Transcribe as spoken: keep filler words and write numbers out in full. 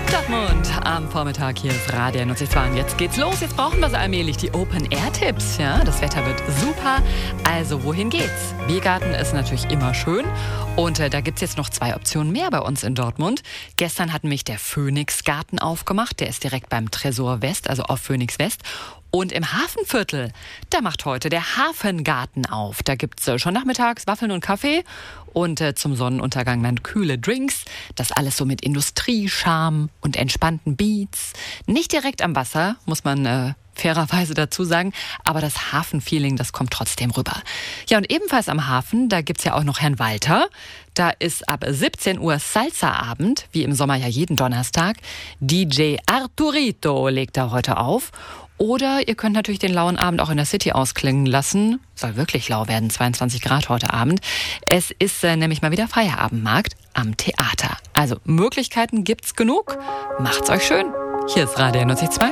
Dortmund am Vormittag, hier ist Radio N O C zwei. Und jetzt geht's los. Jetzt brauchen wir so allmählich die Open-Air-Tipps. Ja, das Wetter wird super. Also, wohin geht's? Biergarten ist natürlich immer schön. Und äh, da gibt's jetzt noch zwei Optionen mehr bei uns in Dortmund. Gestern hat nämlich der Phoenix-Garten aufgemacht. Der ist direkt beim Tresor West, also auf Phoenix West. Und im Hafenviertel, da macht heute der Hafengarten auf. Da gibt's äh, schon nachmittags Waffeln und Kaffee und äh, zum Sonnenuntergang dann kühle Drinks. Das alles so mit Industriescharme und entspannten Beats. Nicht direkt am Wasser, muss man äh, fairerweise dazu sagen, aber das Hafenfeeling, das kommt trotzdem rüber. Ja, und ebenfalls am Hafen, da gibt's ja auch noch Herrn Walter. Da ist ab siebzehn Uhr Salsa-Abend, wie im Sommer ja jeden Donnerstag. D J Arturito legt da heute auf. Oder ihr könnt natürlich den lauen Abend auch in der City ausklingen lassen. Soll wirklich lau werden, zweiundzwanzig Grad heute Abend. Es ist äh, nämlich mal wieder Feierabendmarkt am Theater. Also Möglichkeiten gibt's genug. Macht's euch schön. Hier ist Radio N O C zwei.